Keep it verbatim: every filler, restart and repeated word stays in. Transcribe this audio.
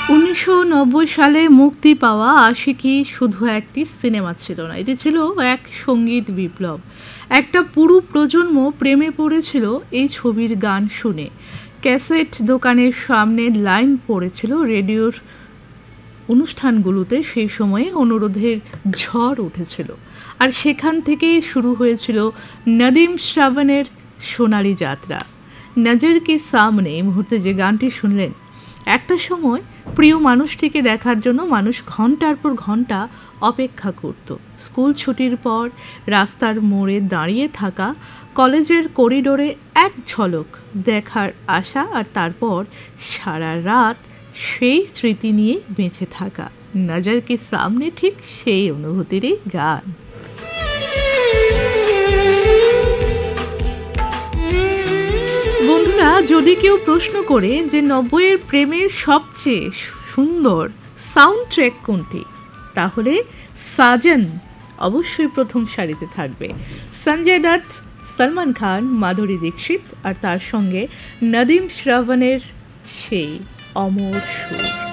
উনিশশো নব্বই সালে মুক্তি পাওয়া আশিকি শুধু একটি সিনেমা ছিল না, এটি ছিল এক সঙ্গীত বিপ্লব। একটা পুরো প্রজন্ম প্রেমে পড়েছিল এই ছবির গান শুনে। ক্যাসেট দোকানের সামনে লাইন পড়েছিল, রেডিওর অনুষ্ঠানগুলোতে সেই সময়ে অনুরোধের ঝড় উঠেছিল। আর সেখান থেকেই শুরু হয়েছিল নদীম শ্রাবণের সোনালি যাত্রা। নজর কে সামনে এই মুহূর্তে যে গানটি শুনলেন, একটা সময় প্রিয় মানুষটিকে দেখার জন্য মানুষ ঘন্টার পর ঘন্টা অপেক্ষা করত। স্কুল ছুটির পর রাস্তার মোড়ে দাঁড়িয়ে থাকা, কলেজের করিডোরে এক ঝলক দেখার আশা, আর তারপর সারা রাত সেই স্মৃতি নিয়ে বেঁচে থাকা। নজর কে সামনে ঠিক সেই অনুভূতিরই গান। বন্ধুরা, যদি কেউ প্রশ্ন করে যে নব্বইয়ের প্রেমের সবচেয়ে সুন্দর সাউন্ড ট্র্যাক কোনটি, তাহলে সাজন অবশ্যই প্রথম সারিতে থাকবে। সঞ্জয় দত্ত, সলমান খান, মাধুরী দীক্ষিত আর তার সঙ্গে নদীম শ্রাবণের সেই অমর সুর।